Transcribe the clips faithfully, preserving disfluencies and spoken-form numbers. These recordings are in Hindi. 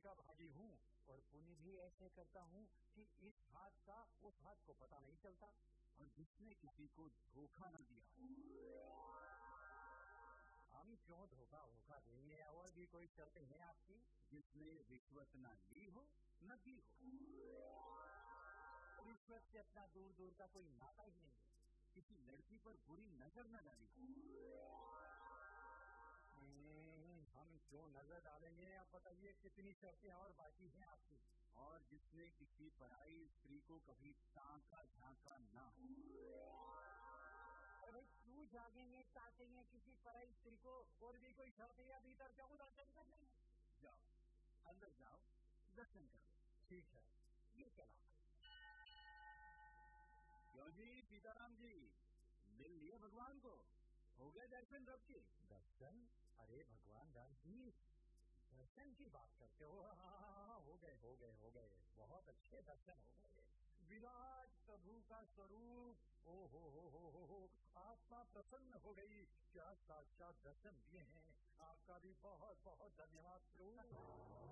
का भागी हूँ और पुण्य भी ऐसे करता हूँ कि इस हाथ का उस हाथ को पता नहीं चलता। और जिसने किसी को धोखा न दिया। हम क्यों धोखा धोखा देंगे? और भी कोई शर्तें हैं आपकी? जिसने रिश्वत न ली हो न दी हो। रिश्वत से अपना दूर दूर का कोई नाता ही नहीं है। किसी लड़की पर बुरी नजर न डाली हो। हम क्यों नजर डालेंगे? आप बताइए कितनी शर्तें और बाकी हैं आपकी? और जिसने किसी पराई स्त्री को कभी ताका झांका ना हो। अरे क्यों जागेंगे ताकेंगे किसी पराई स्त्री को? और भी कोई शर्तें या भीतर जाऊँ दर्शन करने? जाओ अंदर जाओ, दर्शन करो। ठीक है, ये चला। क्यों जी सीताराम जी, मिल लिए भगवान को? हो गए दर्शन रब के? दर्शन? अरे भगवान दास जी, दर्शन की बात करते हो? हाँ, हो गए हो गए हो गए बहुत अच्छे दर्शन हो गए। विराट प्रभु का स्वरूप, ओ हो हो हो हो हो आत्मा प्रसन्न हो गई। क्या साक्षात दर्शन दिए हैं, आपका भी बहुत बहुत धन्यवाद प्रभु।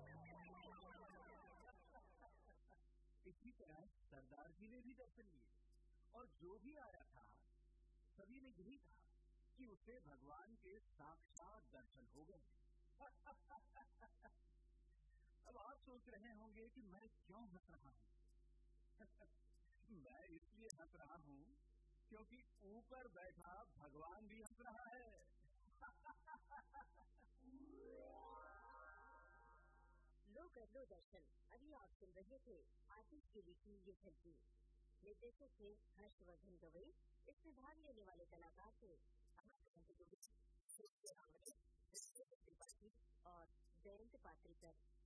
इसी तरह सरदार जी ने भी दर्शन लिए और जो भी आया था सभी ने यही कहा कि उसे भगवान के साक्षात दर्शन हो गए। अब आप सोच रहे होंगे कि मैं क्यों हंस रहा हूँ? मैं इसलिए हंस रहा हूँ क्योंकि ऊपर बैठा भगवान भी हंस रहा है। लो कर लो दर्शन। अभी आप सुन रहे थे आतिश की लिखी ये झलकी। निर्देशक थे हर्षवर्धन गवई। इसमें भाग लेने वाले कलाकार थे अमर त्रिपाठी और जयंत पात्रिकर।